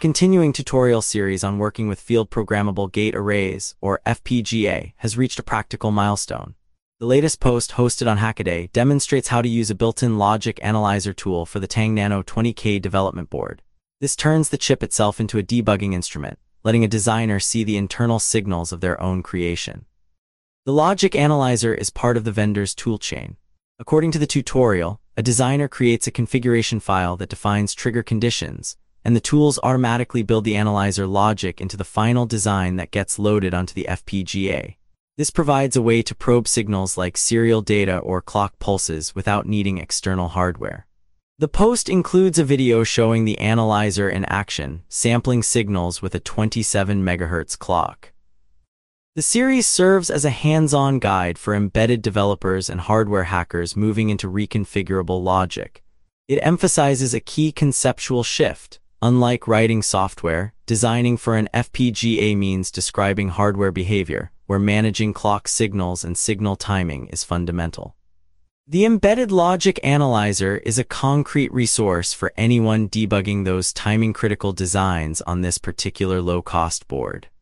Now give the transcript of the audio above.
continuing tutorial series on working with Field Programmable Gate Arrays, or FPGA, has reached a practical milestone. The latest post hosted on Hackaday demonstrates how to use a built-in logic analyzer tool for the Tang Nano 20K development board. This turns the chip itself into a debugging instrument, letting a designer see the internal signals of their own creation. The logic analyzer is part of the vendor's toolchain. According to the tutorial, a designer creates a configuration file that defines trigger conditions, and the tools automatically build the analyzer logic into the final design that gets loaded onto the FPGA. This provides a way to probe signals like serial data or clock pulses without needing external hardware. The post includes a video showing the analyzer in action, sampling signals with a 27 MHz clock. The series serves as a hands-on guide for embedded developers and hardware hackers moving into reconfigurable logic. It emphasizes a key conceptual shift. Unlike writing software, designing for an FPGA means describing hardware behavior, where managing clock signals and signal timing is fundamental. The Embedded Logic Analyzer is a concrete resource for anyone debugging those timing-critical designs on this particular low-cost board.